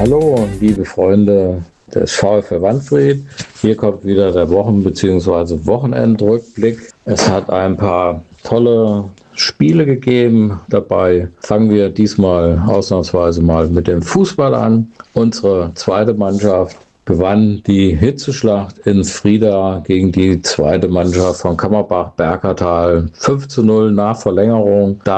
Hallo, liebe Freunde des VfL Wanfried. Hier kommt wieder der bzw. Wochenendrückblick. Es hat ein paar tolle Spiele gegeben. Dabei fangen wir diesmal ausnahmsweise mal mit dem Fußball an. Unsere zweite Mannschaft gewann die Hitzeschlacht in Frieda gegen die zweite Mannschaft von Kammerbach-Berkertal 5:0 nach Verlängerung.